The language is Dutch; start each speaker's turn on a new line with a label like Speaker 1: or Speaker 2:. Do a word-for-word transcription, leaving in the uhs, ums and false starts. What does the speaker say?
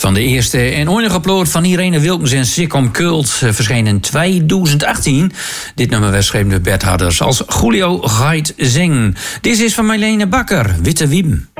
Speaker 1: Van de eerste en enige ploot van Irene Wilkens en Sikkom Kult verscheen in tweeduizend achttien. Dit nummer werd geschreven door Bert Harders als Julio Gait Zing. Dit is van Marlene Bakker, Witte Wiem.